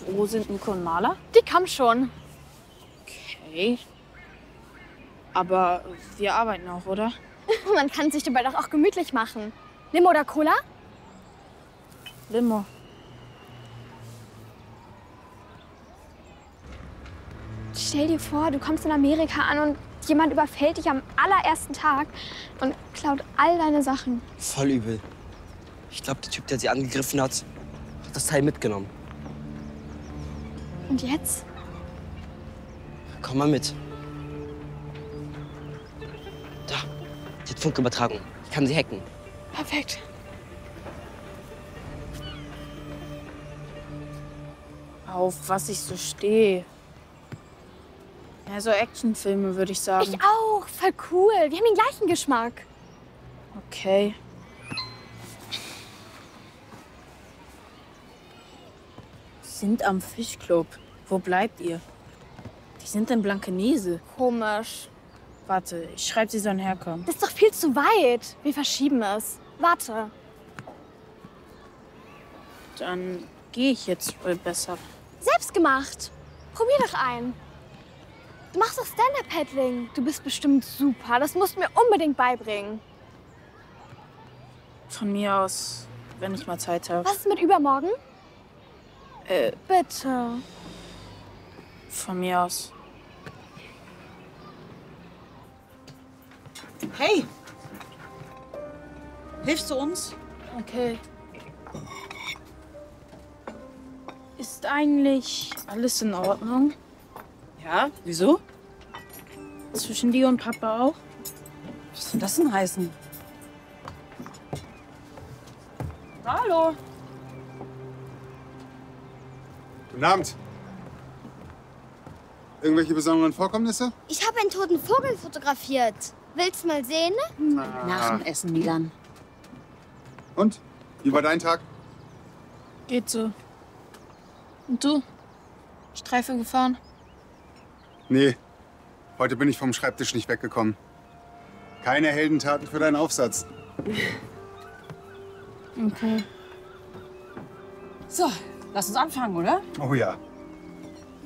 Wo sind Nico und Marla? Die kommen schon. Okay. Aber wir arbeiten auch, oder? Man kann sich dabei doch auch gemütlich machen. Limo oder Cola? Limo. Stell dir vor, du kommst in Amerika an und jemand überfällt dich am allerersten Tag und klaut all deine Sachen. Voll übel. Ich glaube, der Typ, der sie angegriffen hat, hat das Teil mitgenommen. Und jetzt? Komm mal mit. Da, die hat Funkübertragung. Ich kann sie hacken. Perfekt. Auf was ich so stehe. Ja, so Actionfilme, würde ich sagen. Ich auch. Voll cool. Wir haben den gleichen Geschmack. Okay. Sind am Fischclub. Wo bleibt ihr? Die sind in Blankenese. Komisch. Warte, ich schreibe, sie sollen herkommen. Das ist doch viel zu weit. Wir verschieben es. Warte. Dann gehe ich jetzt wohl besser. Selbst gemacht. Probier doch ein. Du machst doch Stand-Up-Paddling. Du bist bestimmt super. Das musst du mir unbedingt beibringen. Von mir aus, wenn ich mal Zeit habe. Was ist mit übermorgen? Bitte. Von mir aus. Hey! Hilfst du uns? Okay. Ist eigentlich alles in Ordnung? Ja, wieso? Zwischen dir und Papa auch? Was soll das denn heißen? Hallo. Guten Abend. Irgendwelche besonderen Vorkommnisse? Ich habe einen toten Vogel fotografiert. Willst du mal sehen? Nach dem Essen, Milan. Und? Wie war dein Tag? Geht so. Und du? Streife gefahren? Nee, heute bin ich vom Schreibtisch nicht weggekommen. Keine Heldentaten für deinen Aufsatz. Okay. So, lass uns anfangen, oder? Oh ja.